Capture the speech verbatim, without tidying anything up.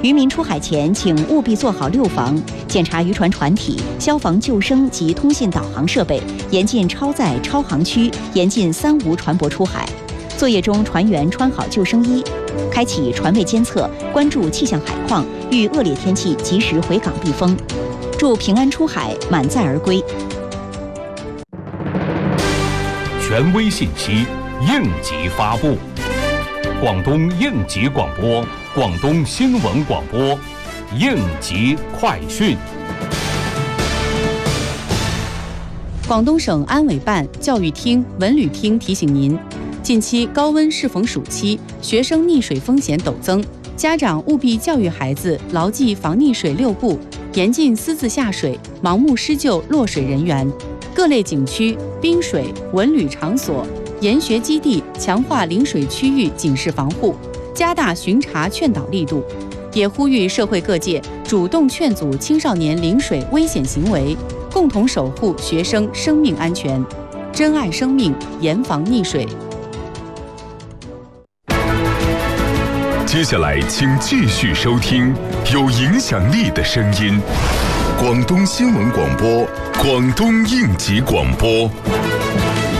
渔民出海前，请务必做好六防：检查渔船船体、消防救生及通信导航设备，严禁超载、超航区，严禁三无船舶出海。作业中，船员穿好救生衣，开启船位监测，关注气象海况，遇恶劣天气及时回港避风，祝平安出海，满载而归。 权威信息，应急发布。广东应急广播，广东新闻广播，应急快讯。 广东省安委办、教育厅、文旅厅提醒您，近期高温适逢暑期，学生溺水风险陡增，家长务必教育孩子牢记防溺水六不，严禁私自下水，盲目施救落水人员。各类景区、滨水、文旅场所、研学基地强化临水区域警示防护，加大巡查劝导力度，也呼吁社会各界主动劝阻青少年临水危险行为，共同守护学生生命安全，珍爱生命，严防溺水。 接下来，请继续收听有影响力的声音——广东新闻广播、广东应急广播。